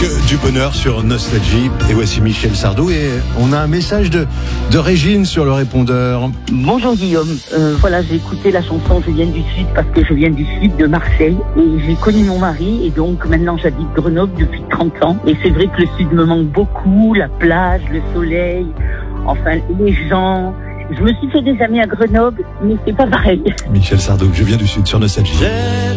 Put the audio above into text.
Que du bonheur sur Nostalgie. Et voici Michel Sardou. Et on a un message de Régine sur le répondeur. Bonjour Guillaume, voilà, j'ai écouté la chanson Je viens du Sud parce que je viens du Sud de Marseille et j'ai connu mon mari et donc maintenant j'habite Grenoble depuis 30 ans et c'est vrai que le Sud me manque beaucoup, la plage, le soleil, enfin les gens. Je me suis fait des amis à Grenoble mais c'est pas pareil. Michel Sardou, je viens du Sud sur Nostalgie.